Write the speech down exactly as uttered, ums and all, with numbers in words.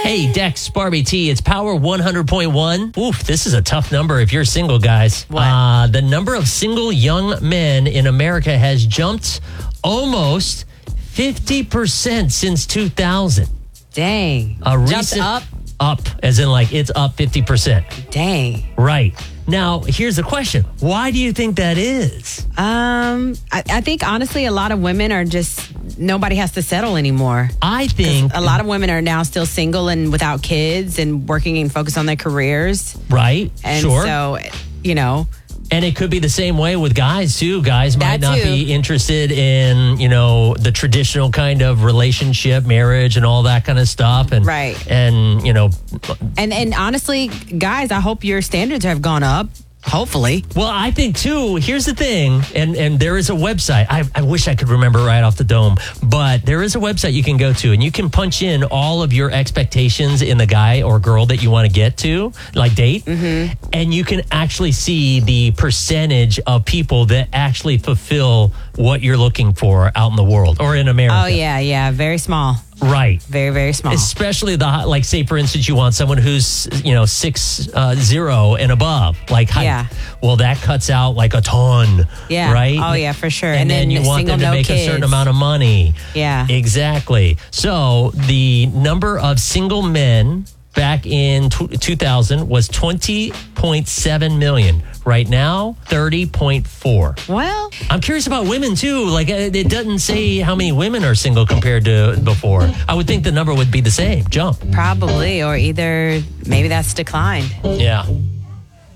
Hey, Dex, Barbie T, it's Power one hundred point one. Oof, this is a tough number if you're single, guys. What? Uh, the number of single young men in America has jumped almost fifty percent since two thousand. Dang. A Jumped recent, up? Up, as in like it's up fifty percent. Dang. Right. Now, here's the question. Why do you think that is? Um, I, I think honestly, a lot of women are just, nobody has to settle anymore. I think A lot of women are now still single and without kids and working and focused on their careers. Right. And sure. so, you know, And it could be the same way with guys, too. Guys might That not too. be interested in, you know, the traditional kind of relationship, marriage, and all that kind of stuff. And, Right. And, you know, and and honestly, guys, I hope your standards have gone up. Hopefully. well, I think, too, here's the thing, and, and there is a website. I, I wish I could remember right off the dome, but there is a website you can go to, and you can punch in all of your expectations in the guy or girl that you want to get to, like date, Mm-hmm. and you can actually see the percentage of people that actually fulfill what you're looking for out in the world or in America. Oh, yeah, yeah. Very small. Right. Very, very small. Especially the, like, say, for instance, you want someone who's, you know, six, uh, zero and above, like height. Yeah. Well, that cuts out like a ton. Yeah. Right. Oh, yeah, for sure. And, And then, then you want single, them to no make a certain kids. amount of money. Yeah. Exactly. So the number of single men back in t- two thousand was twenty point seven million. Right now, thirty point four. Well, I'm curious about women, too. Like, uh, it doesn't say how many women are single compared to before. I would think the number would be the same, jump. probably, or either maybe that's declined. Yeah.